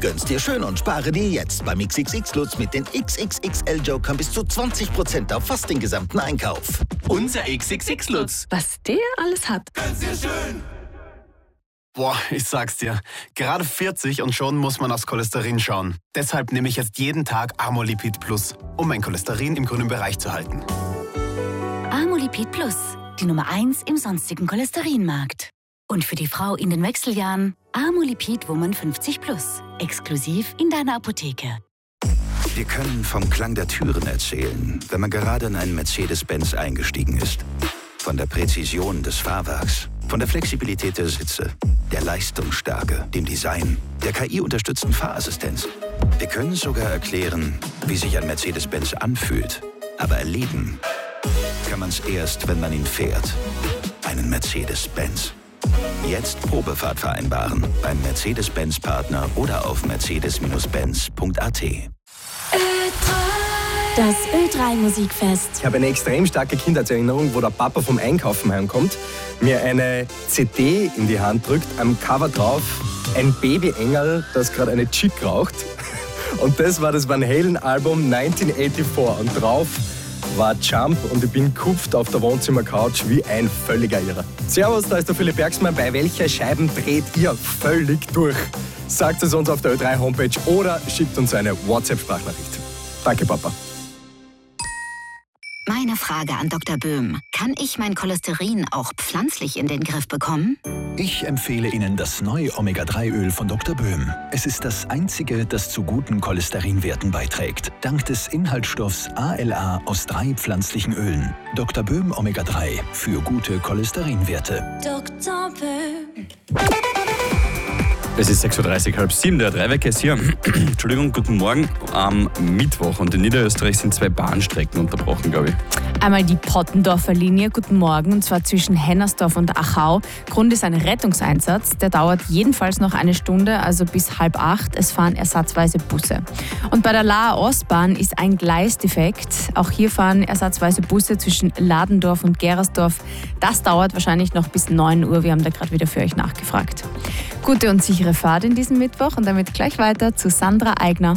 Gönn's dir schön und spare dir jetzt beim XXX-Lutz mit den XXXL-Jokern bis zu 20% auf fast den gesamten Einkauf. Unser XXX-Lutz. Was der alles hat. Gönn's dir schön. Boah, ich sag's dir. Gerade 40 und schon muss man aufs Cholesterin schauen. Deshalb nehme ich jetzt jeden Tag Amolipid Plus, um mein Cholesterin im grünen Bereich zu halten. Amolipid Plus, die Nummer 1 im sonstigen Cholesterinmarkt. Und für die Frau in den Wechseljahren Amolipid Woman 50 Plus, exklusiv in deiner Apotheke. Wir können vom Klang der Türen erzählen, wenn man gerade in einen Mercedes-Benz eingestiegen ist. Von der Präzision des Fahrwerks, von der Flexibilität der Sitze, der Leistungsstärke, dem Design, der KI-unterstützten Fahrassistenz. Wir können sogar erklären, wie sich ein Mercedes-Benz anfühlt. Aber erleben kann man es erst, wenn man ihn fährt. Einen Mercedes-Benz. Jetzt Probefahrt vereinbaren beim Mercedes-Benz-Partner oder auf mercedes-benz.at. Das Ö3-Musikfest. Ich habe eine extrem starke Kindheitserinnerung, wo der Papa vom Einkaufen heimkommt, mir eine CD in die Hand drückt, am Cover drauf ein Baby-Engel, das gerade eine Chick raucht. Und das war das Van Halen-Album 1984. Und drauf war Jump und ich bin kupft auf der Wohnzimmercouch wie ein völliger Irrer. Servus, da ist der Philipp Bergsmann. Bei welcher Scheiben dreht ihr völlig durch? Sagt es uns auf der Ö3-Homepage oder schickt uns eine WhatsApp-Sprachnachricht. Danke, Papa. Meine Frage an Dr. Böhm. Kann ich mein Cholesterin auch pflanzlich in den Griff bekommen? Ich empfehle Ihnen das neue Omega-3-Öl von Dr. Böhm. Es ist das einzige, das zu guten Cholesterinwerten beiträgt. Dank des Inhaltsstoffs ALA aus 3 pflanzlichen Ölen. Dr. Böhm Omega-3 für gute Cholesterinwerte. Dr. Böhm. Es ist 6.30 Uhr, halb 7, der Dreiwecker ist hier. Entschuldigung, guten Morgen. Am Mittwoch und in Niederösterreich sind 2 Bahnstrecken unterbrochen, glaube ich. Einmal die Pottendorfer Linie, guten Morgen, und zwar zwischen Hennersdorf und Achau. Grund ist ein Rettungseinsatz, der dauert jedenfalls noch eine Stunde, also bis 7:30. Es fahren ersatzweise Busse. Und bei der Laaer Ostbahn ist ein Gleisdefekt. Auch hier fahren ersatzweise Busse zwischen Ladendorf und Gerersdorf. Das dauert wahrscheinlich noch bis 9 Uhr. Wir haben da gerade wieder für euch nachgefragt. Gute und sichere Fahrt in diesem Mittwoch und damit gleich weiter zu Sandra Eigner.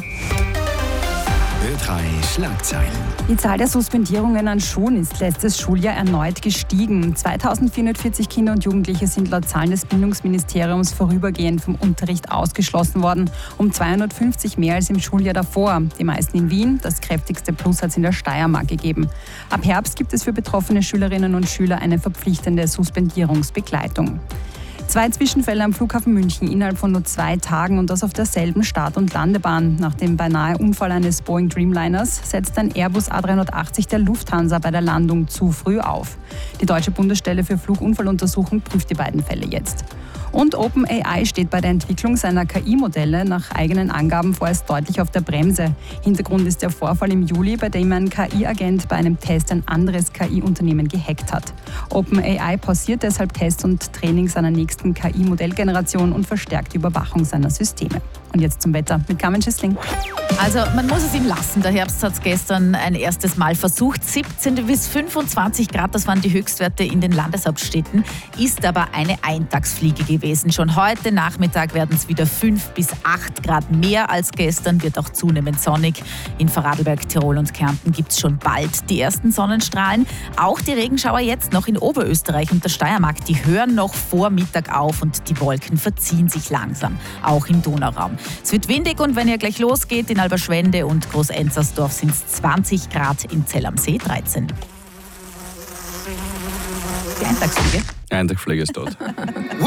Ö3 Schlagzeilen. Die Zahl der Suspendierungen an Schulen ist letztes Schuljahr erneut gestiegen. 2440 Kinder und Jugendliche sind laut Zahlen des Bildungsministeriums vorübergehend vom Unterricht ausgeschlossen worden. Um 250 mehr als im Schuljahr davor. Die meisten in Wien. Das kräftigste Plus hat es in der Steiermark gegeben. Ab Herbst gibt es für betroffene Schülerinnen und Schüler eine verpflichtende Suspendierungsbegleitung. 2 Zwischenfälle am Flughafen München innerhalb von nur 2 Tagen und das auf derselben Start- und Landebahn. Nach dem beinahe Unfall eines Boeing Dreamliners setzt ein Airbus A380 der Lufthansa bei der Landung zu früh auf. Die Deutsche Bundesstelle für Flugunfalluntersuchung prüft die beiden Fälle jetzt. Und OpenAI steht bei der Entwicklung seiner KI-Modelle nach eigenen Angaben vorerst deutlich auf der Bremse. Hintergrund ist der Vorfall im Juli, bei dem ein KI-Agent bei einem Test ein anderes KI-Unternehmen gehackt hat. OpenAI pausiert deshalb Tests und Training seiner nächsten KI-Modellgeneration und verstärkt die Überwachung seiner Systeme. Und jetzt zum Wetter mit Carmen Schissling. Also man muss es ihm lassen. Der Herbst hat es gestern ein erstes Mal versucht. 17 bis 25 Grad, das waren die Höchstwerte in den Landeshauptstädten, ist aber eine Eintagsfliege gewesen. Schon heute Nachmittag werden es wieder 5 bis 8 Grad mehr als gestern, wird auch zunehmend sonnig. In Vorarlberg, Tirol und Kärnten gibt es schon bald die ersten Sonnenstrahlen. Auch die Regenschauer jetzt noch in Oberösterreich und der Steiermark, die hören noch vor Mittag auf und die Wolken verziehen sich langsam, auch im Donauraum. Es wird windig und wenn ihr gleich losgeht, in Alberschwende und Groß-Enzersdorf sind es 20 Grad, in Zell am See 13. Die Eintagsfliege. Eintagsfliege ist dort.